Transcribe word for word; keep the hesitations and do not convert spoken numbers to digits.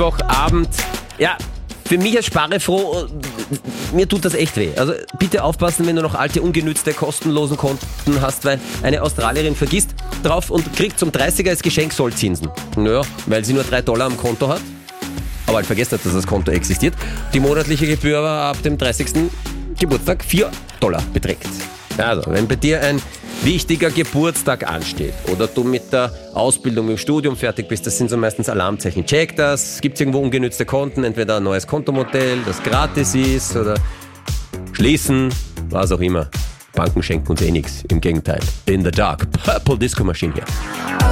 Mittwochabend. Ja, für mich als Sparefroh, mir tut das echt weh. Also bitte aufpassen, wenn du noch alte, ungenützte, kostenlosen Konten hast, weil eine Australierin vergisst drauf und kriegt zum dreißiger als Geschenk Sollzinsen. Naja, weil sie nur drei Dollar am Konto hat. Aber halt vergesst nicht, dass das Konto existiert. Die monatliche Gebühr aber ab dem dreißigsten Geburtstag vier Dollar beträgt. Also, wenn bei dir ein wichtiger Geburtstag ansteht oder du mit der Ausbildung im Studium fertig bist, das sind so meistens Alarmzeichen. Check das, gibt es irgendwo ungenützte Konten, entweder ein neues Kontomodell, das gratis ist oder schließen, was auch immer. Banken schenken uns eh nichts, im Gegenteil. In the dark, Purple Disco Machine hier.